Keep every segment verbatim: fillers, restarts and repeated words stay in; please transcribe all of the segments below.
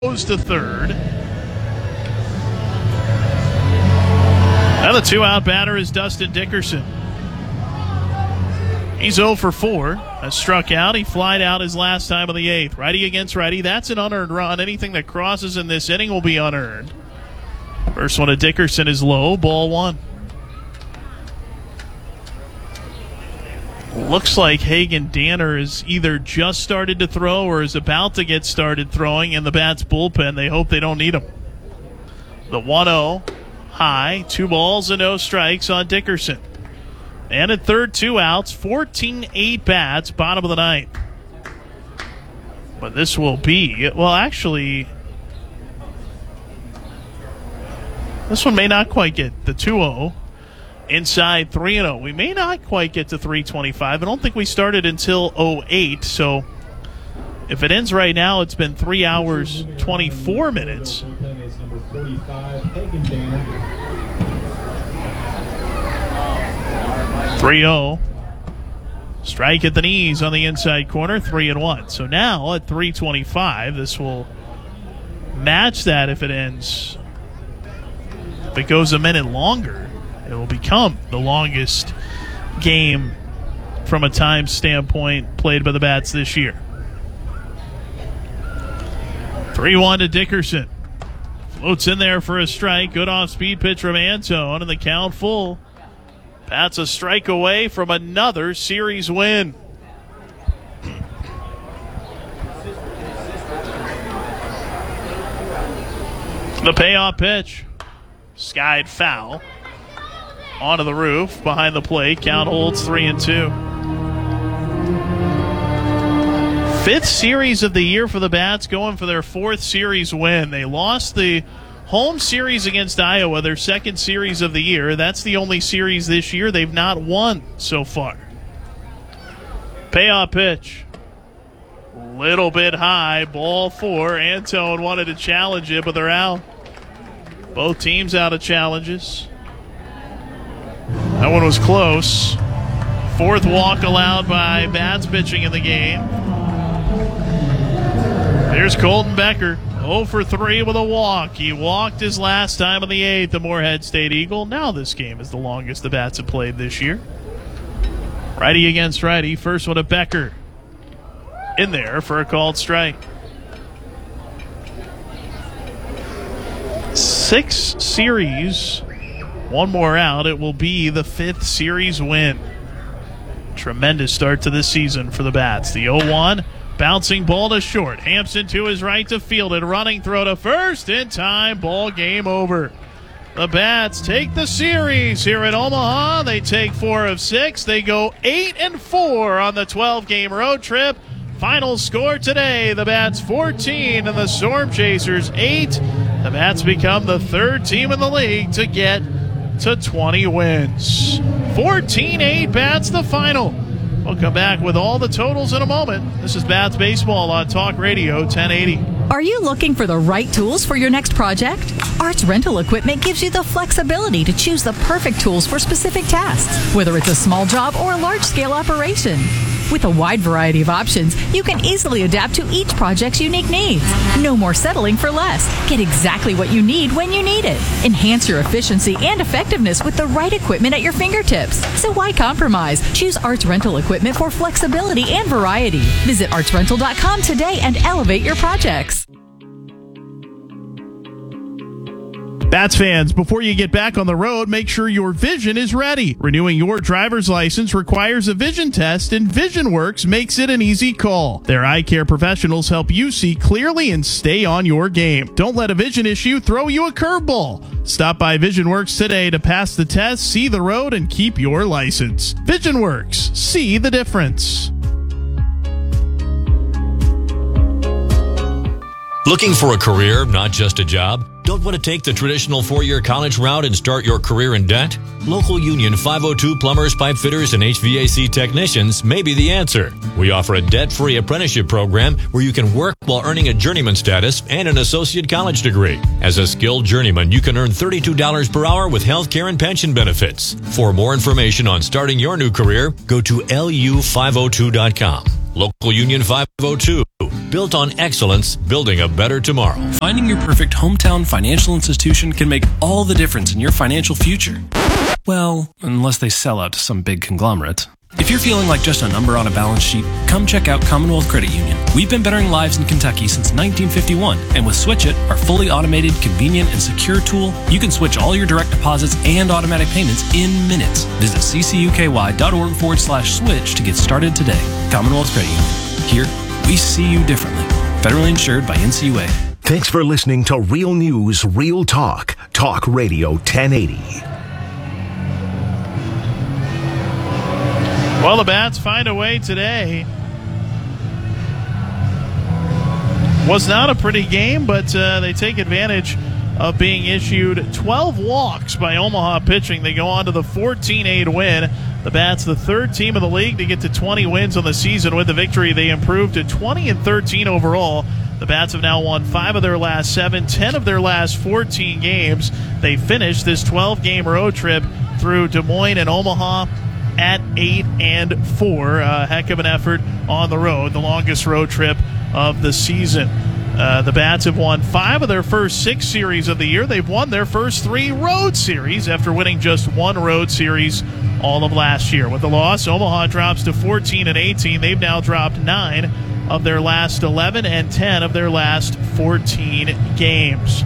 Goes to third. Now the two-out batter is Dustin Dickerson. He's oh for four. Has struck out. He flied out his last time of the eighth. Righty against righty. That's an unearned run. Anything that crosses in this inning will be unearned. First one to Dickerson is low. Ball one. Looks like Hagen Danner is either just started to throw or is about to get started throwing in the Bats bullpen. They hope they don't need him. The one oh high, two balls and no strikes on Dickerson. And at third, two outs, fourteen eight bats, bottom of the ninth. But this will be, well, actually, this one may not quite get the two oh. Inside three and oh. We may not quite get to three twenty-five. I don't think we started until oh eight. So if it ends right now, it's been three hours, twenty-four minutes. three oh. Strike at the knees on the inside corner, three and one. So now at three twenty-five, this will match that if it ends. If it goes a minute longer, it will become the longest game from a time standpoint played by the Bats this year. three one to Dickerson. Floats in there for a strike. Good off-speed pitch from Antone, and the count full. Bats a strike away from another series win. The payoff pitch. Skied foul. Onto the roof, behind the plate. Count holds three and two. Fifth series of the year for the Bats, going for their fourth series win. They lost the home series against Iowa, their second series of the year. That's the only series this year they've not won so far. Payoff pitch. Little bit high. Ball four. Antone wanted to challenge it, but they're out. Both teams out of challenges. That one was close. Fourth walk allowed by Bats pitching in the game. There's Colton Becker. oh for three with a walk. He walked his last time in the eighth, the Moorhead State Eagle. Now this game is the longest the Bats have played this year. Righty against righty. First one to Becker. In there for a called strike. Six series. One more out. It will be the fifth series win. Tremendous start to this season for the Bats. The oh one. Bouncing ball to short. Hampson to his right to field it. Running throw to first. In time. Ball game over. The Bats take the series here at Omaha. They take four of six. They go eight and four on the twelve-game road trip. Final score today, the Bats fourteen and the Storm Chasers eight. The Bats become the third team in the league to get to twenty wins. fourteen eight Bats the final. We'll come back with all the totals in a moment. This is Bats Baseball on Talk Radio ten eighty. Are you looking for the right tools for your next project? Arts Rental Equipment gives you the flexibility to choose the perfect tools for specific tasks, whether it's a small job or a large-scale operation. With a wide variety of options, you can easily adapt to each project's unique needs. No more settling for less. Get exactly what you need when you need it. Enhance your efficiency and effectiveness with the right equipment at your fingertips. So why compromise? Choose Arts Rental Equipment for flexibility and variety. Visit arts rental dot com today and elevate your projects. Bats fans, before you get back on the road, make sure your vision is ready. Renewing your driver's license requires a vision test, and VisionWorks makes it an easy call. Their eye care professionals help you see clearly and stay on your game. Don't let a vision issue throw you a curveball. Stop by VisionWorks today to pass the test, see the road, and keep your license. VisionWorks. See the difference. Looking for a career, not just a job? Don't want to take the traditional four-year college route and start your career in debt? Local Union five oh two plumbers, pipe fitters, and H V A C technicians may be the answer. We offer a debt-free apprenticeship program where you can work while earning a journeyman status and an associate college degree. As a skilled journeyman, you can earn thirty-two dollars per hour with health care and pension benefits. For more information on starting your new career, go to L U five oh two dot com. Local Union five oh two. built on excellence, building a better tomorrow. Finding your perfect hometown financial institution can make all the difference in your financial future. Well, unless they sell out to some big conglomerate. If you're feeling like just a number on a balance sheet, come check out Commonwealth Credit Union. We've been bettering lives in Kentucky since nineteen fifty-one, and with Switch It, our fully automated, convenient, and secure tool, you can switch all your direct deposits and automatic payments in minutes. Visit ccuky.org forward slash switch to get started today. Commonwealth Credit Union. Here, we see you differently. Federally insured by N C U A. Thanks for listening to Real News, Real Talk. Talk Radio ten eighty. Well, the Bats find a way today. Was not a pretty game, but uh, they take advantage of being issued twelve walks by Omaha pitching. They go on to the fourteen eight win. The Bats, the third team in the league to get to twenty wins on the season. With the victory, they improved to twenty and thirteen overall. The Bats have now won five of their last seven, ten of their last fourteen games. They finished this twelve-game road trip through Des Moines and Omaha at eight and four. A heck of an effort on the road, the longest road trip of the season. Uh, the Bats have won five of their first six series of the year. They've won their first three road series after winning just one road series all of last year. With the loss, Omaha drops to fourteen and eighteen. They've now dropped nine of their last eleven and ten of their last fourteen games.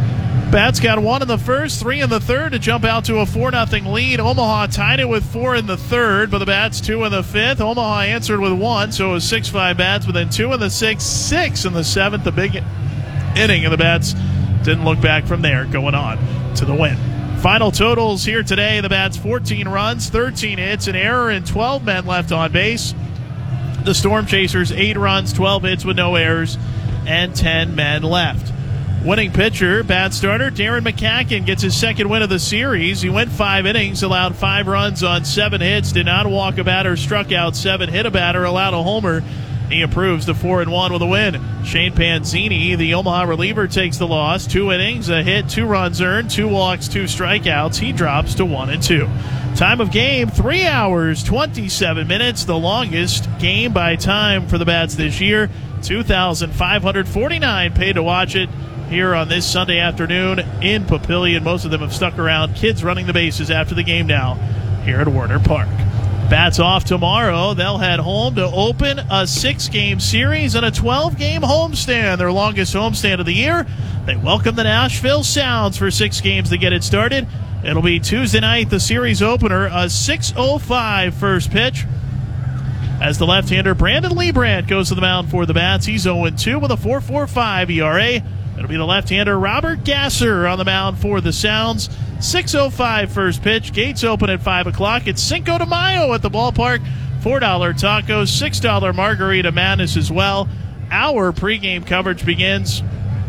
Bats got one in the first, three in the third to jump out to a four nothing lead. Omaha tied it with four in the third, but the Bats two in the fifth. Omaha answered with one, so it was six five Bats, but then two in the sixth, six in the seventh, the big inning, and the Bats didn't look back from there, going on to the win. Final totals here today, the Bats fourteen runs, thirteen hits, an error, and twelve men left on base. The Storm Chasers eight runs, twelve hits with no errors, and ten men left. Winning pitcher, Bat starter Darren McCacken gets his second win of the series. He went five innings, allowed five runs on seven hits, did not walk a batter, struck out seven, hit a batter, allowed a homer. He improves to four and one with a win. Shane Panzini, the Omaha reliever, takes the loss. Two innings, a hit, two runs earned, two walks, two strikeouts. He drops to one and two. Time of game, three hours, twenty-seven minutes, the longest game by time for the Bats this year. two thousand five hundred forty-nine paid to watch it here on this Sunday afternoon in Papillion. Most of them have stuck around. Kids running the bases after the game now here at Werner Park. Bats off tomorrow. They'll head home to open a six-game series and a twelve-game homestand, their longest homestand of the year. They welcome the Nashville Sounds for six games to get it started. It'll be Tuesday night, the series opener, a six oh five first pitch. As the left-hander Brandon Liebrandt goes to the mound for the Bats. He's oh and two with a four point four five E R A. It'll be the left-hander Robert Gasser on the mound for the Sounds. six oh five first pitch. Gates open at five o'clock. It's Cinco de Mayo at the ballpark. four dollar tacos, six dollar margarita madness as well. Our pregame coverage begins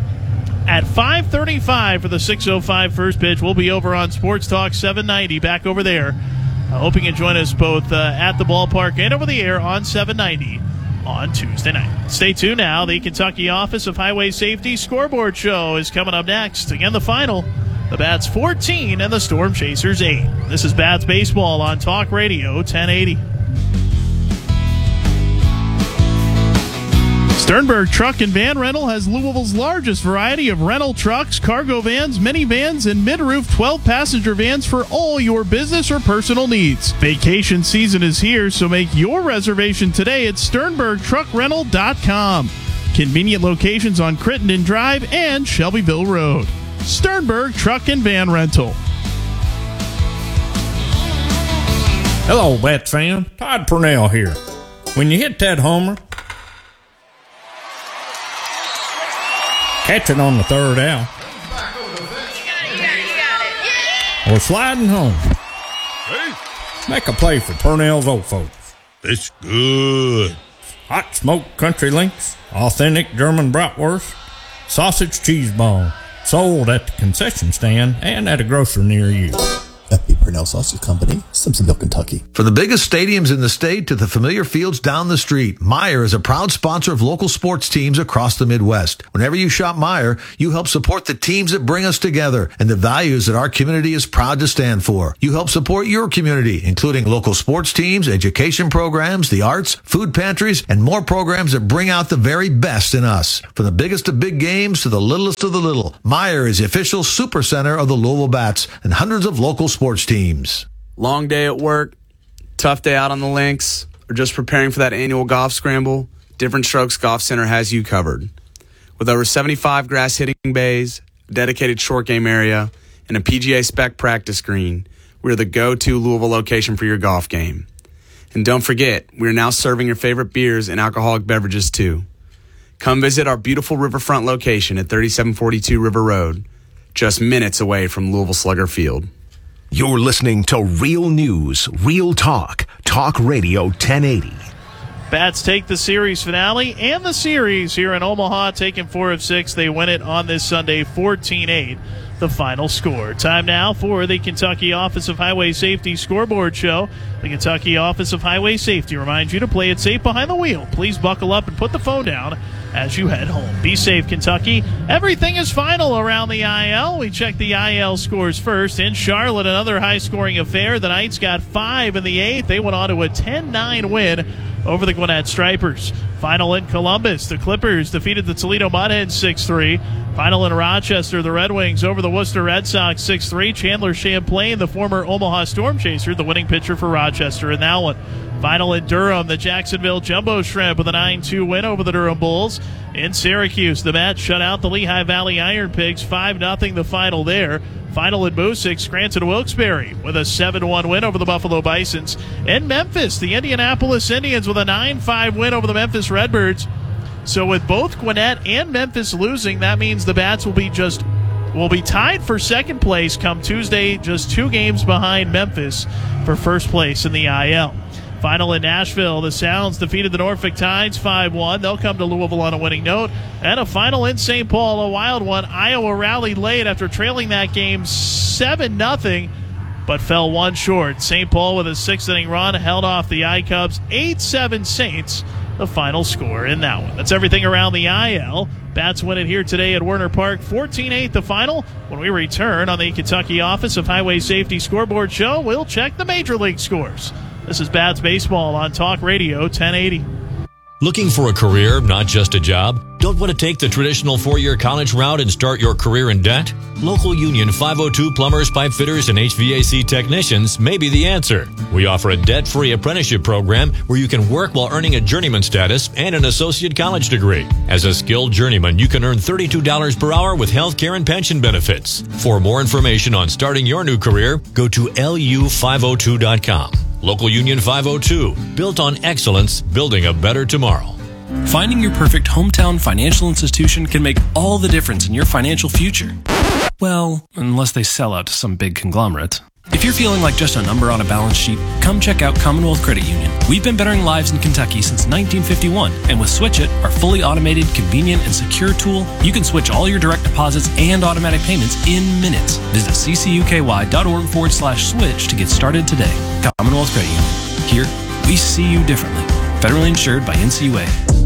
at five thirty-five for the six oh five first pitch. We'll be over on Sports Talk seven ninety, back over there. I hope you can join us both uh, at the ballpark and over the air on seven ninety. On Tuesday night. Stay tuned now. The Kentucky Office of Highway Safety Scoreboard Show is coming up next. Again, the final. The Bats fourteen and the Storm Chasers eight. This is Bats Baseball on Talk Radio ten eighty. Sternberg Truck and Van Rental has Louisville's largest variety of rental trucks, cargo vans, minivans, and mid-roof twelve-passenger vans for all your business or personal needs. Vacation season is here, so make your reservation today at sternberg truck rental dot com. Convenient locations on Crittenden Drive and Shelbyville Road. Sternberg Truck and Van Rental. Hello, Bats fan. Todd Purnell here. When you hit that homer, catch it on the third out, or sliding home, make a play for Purnell's old folks. It's good. Hot smoked country links, authentic German bratwurst, sausage cheese ball, sold at the concession stand and at a grocery near you. Happy birthday. Purnell Sausage Company, Simpsonville, Kentucky. From the biggest stadiums in the state to the familiar fields down the street, Meijer is a proud sponsor of local sports teams across the Midwest. Whenever you shop Meijer, you help support the teams that bring us together and the values that our community is proud to stand for. You help support your community, including local sports teams, education programs, the arts, food pantries, and more programs that bring out the very best in us. From the biggest of big games to the littlest of the little, Meijer is the official super center of the Louisville Bats and hundreds of local sports teams. Long day at work, tough day out on the links, or just preparing for that annual golf scramble, Different Strokes Golf Center has you covered. With over seventy-five grass hitting bays, a dedicated short game area, and a P G A spec practice green, we're the go-to Louisville location for your golf game. And don't forget, we're now serving your favorite beers and alcoholic beverages too. Come visit our beautiful riverfront location at thirty-seven forty-two River Road, just minutes away from Louisville Slugger Field. You're listening to Real News, Real Talk, Talk Radio ten eighty. Bats take the series finale and the series here in Omaha, taking four of six. They win it on this Sunday, fourteen eight. The final score. Time now for the Kentucky Office of Highway Safety Scoreboard Show. The Kentucky Office of Highway Safety reminds you to play it safe behind the wheel. Please buckle up and put the phone down as you head home. Be safe, Kentucky. Everything is final around the I L. We check the I L scores first. In Charlotte, another high-scoring affair. The Knights got five in the eighth. They went on to a ten nine win over the Gwinnett Stripers. Final in Columbus, the Clippers defeated the Toledo Mudhens six three. Final in Rochester, the Red Wings over the Worcester Red Sox six three. Chandler Champlain, the former Omaha Storm Chaser, the winning pitcher for Rochester in that one. Final in Durham, the Jacksonville Jumbo Shrimp with a nine two win over the Durham Bulls. In Syracuse, the Mets shut out the Lehigh Valley Iron Pigs, five nothing the final there. Final in Moosic, Scranton Wilkes-Barre with a seven one win over the Buffalo Bisons. In Memphis, the Indianapolis Indians with a nine five win over the Memphis Redbirds. So with both Gwinnett and Memphis losing, that means the Bats will be just will be tied for second place come Tuesday, just two games behind Memphis for first place in the I L. Final in Nashville, the Sounds defeated the Norfolk Tides five one. They'll come to Louisville on a winning note. And a final in Saint Paul, a wild one. Iowa rallied late after trailing that game seven nothing, but fell one short. Saint Paul with a sixth inning run held off the I-Cubs eight seven Saints, the final score in that one. That's everything around the I L. Bats win it here today at Werner Park, fourteen eight the final. When we return on the Kentucky Office of Highway Safety Scoreboard Show, we'll check the Major League scores. This is Bats Baseball on Talk Radio ten eighty. Looking for a career, not just a job? Don't want to take the traditional four-year college route and start your career in debt? Local Union five oh two plumbers, pipe fitters, and H V A C technicians may be the answer. We offer a debt-free apprenticeship program where you can work while earning a journeyman status and an associate college degree. As a skilled journeyman, you can earn thirty-two dollars per hour with health care and pension benefits. For more information on starting your new career, go to L U five oh two dot com. Local Union five oh two, built on excellence, building a better tomorrow. Finding your perfect hometown financial institution can make all the difference in your financial future. Well, unless they sell out to some big conglomerate. If you're feeling like just a number on a balance sheet, come check out Commonwealth Credit Union. We've been bettering lives in Kentucky since nineteen fifty-one, and with Switch It, our fully automated, convenient, and secure tool, you can switch all your direct deposits and automatic payments in minutes. Visit ccuky.org forward slash switch to get started today. Commonwealth Credit Union. Here, we see you differently. Federally insured by N C U A.